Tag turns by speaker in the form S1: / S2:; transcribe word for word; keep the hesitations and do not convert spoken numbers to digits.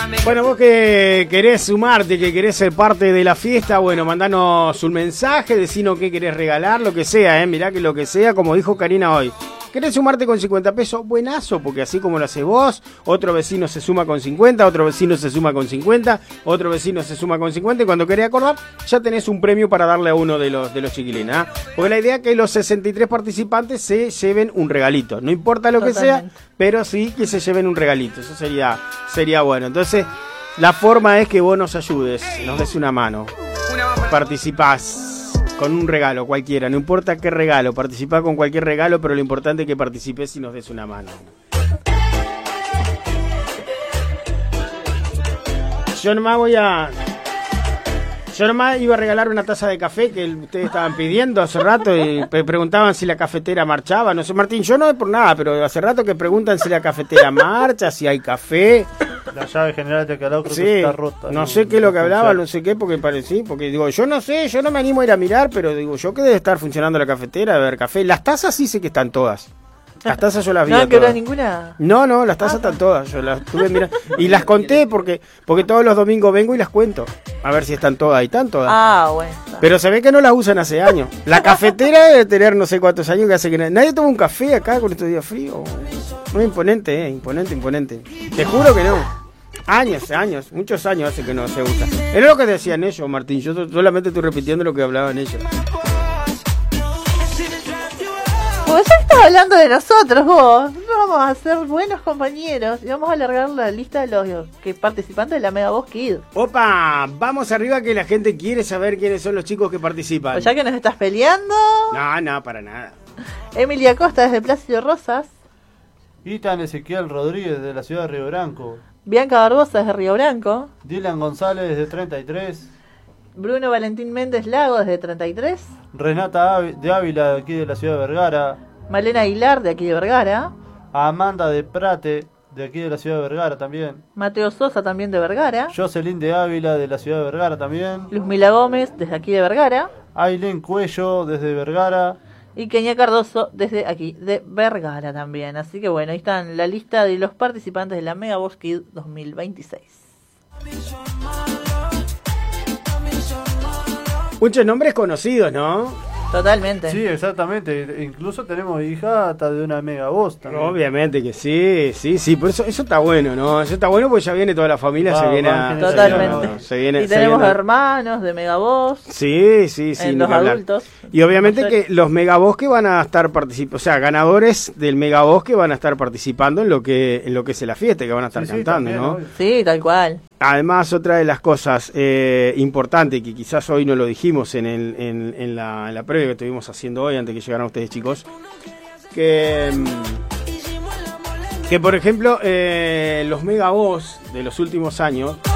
S1: Bueno, vos que querés sumarte, que querés ser parte de la fiesta, bueno, mandanos un mensaje, decinos qué querés regalar, lo que sea, eh, mirá que lo que sea, como dijo Karina hoy. ¿Querés sumarte con cincuenta pesos? Buenazo, porque así como lo haces vos, otro vecino se suma con cincuenta, otro vecino se suma con cincuenta, otro vecino se suma con cincuenta, y cuando querés acordar, ya tenés un premio para darle a uno de los de los chiquilines, ¿eh? Porque la idea es que los sesenta y tres participantes se lleven un regalito, no importa lo Totalmente. que sea, pero sí que se lleven un regalito, eso sería, sería bueno. Entonces, la forma es que vos nos ayudes, nos des una mano, participás con un regalo cualquiera, no importa qué regalo, participá con cualquier regalo, pero lo importante es que participes y nos des una mano. Yo nomás voy a... Yo nomás iba a regalar una taza de café que ustedes estaban pidiendo hace rato y me preguntaban si la cafetera marchaba. No sé, Martín, yo no es por nada, pero hace rato que preguntan si la cafetera marcha, si hay café.
S2: La llave general de calado creo
S1: sí,
S2: que está rota.
S1: No sé qué es lo que hablaba, no sé qué, porque parecía, porque digo, yo no sé, yo no me animo a ir a mirar, pero digo, yo que debe estar funcionando la cafetera, a ver, café. Las tazas sí sé que están todas. Las tazas yo las vi.
S3: ¿No quebró ninguna?
S1: No, no, las tazas ah, están todas. Yo las tuve mirando. Y las conté porque porque todos los domingos vengo y las cuento. A ver si están todas. Y están todas.
S3: Ah, bueno.
S1: Pero se ve que no las usan hace años. La cafetera debe tener no sé cuántos años que hace que nadie, nadie toma un café acá con estos días fríos. Muy imponente, eh. Imponente, imponente. Te juro que no. Años, años. Muchos años hace que no se usa. Era lo que decían ellos, Martín. Yo solamente estoy repitiendo lo que hablaban ellos.
S3: Pues ya estás hablando de nosotros, vos. Vamos a ser buenos compañeros y vamos a alargar la lista de los que participantes de la Mega Voz Kids.
S1: Opa, vamos arriba que la gente quiere saber quiénes son los chicos que participan.
S3: Pues ya que nos estás peleando.
S1: No, no, para nada.
S3: Emilia Costa desde Plácido Rosas.
S2: Itan Ezequiel Rodríguez de la ciudad de Río Branco.
S3: Bianca Barbosa desde Río Branco.
S2: Dylan González desde treinta y tres.
S3: Bruno Valentín Méndez Lago desde treinta y tres.
S2: Renata de Ávila de aquí de la ciudad de Vergara.
S3: Malena Aguilar de aquí de Vergara.
S2: Amanda de Prate de aquí de la ciudad de Vergara también.
S3: Mateo Sosa también de Vergara.
S2: Jocelyn de Ávila de la ciudad de Vergara también.
S3: Luzmila Gómez desde aquí de Vergara.
S2: Ailén Cuello desde Vergara.
S3: Y Kenia Cardoso desde aquí de Vergara también. Así que bueno, ahí están la lista de los participantes de la Mega Voz Kids dos mil veintiséis.
S1: Muchos nombres conocidos, ¿no?
S3: Totalmente.
S2: Sí, exactamente. Incluso tenemos hija hasta de una Mega Voz también.
S1: Obviamente que sí, sí, sí. Por eso, eso está bueno, ¿no? Eso está bueno porque ya viene toda la familia,
S2: va,
S1: se viene
S2: va,
S1: a...
S3: Totalmente.
S1: Se viene,
S3: y
S1: se
S3: tenemos
S1: viene a...
S3: hermanos de Mega Voz.
S1: Sí, sí, sí.
S3: En los adultos.
S1: Y obviamente que los Mega Voz que van a estar participando, o sea, ganadores del Mega Voz que van a estar participando en lo que en lo que es la fiesta, que van a estar
S2: sí,
S1: cantando,
S2: sí, también,
S1: ¿no?
S3: Sí, tal cual.
S1: Además, otra de las cosas eh, importantes que quizás hoy no lo dijimos en, el, en, en, la, en la previa que estuvimos haciendo hoy, antes que llegaran ustedes, chicos, que, que por ejemplo, eh, los Mega Voz de los últimos años,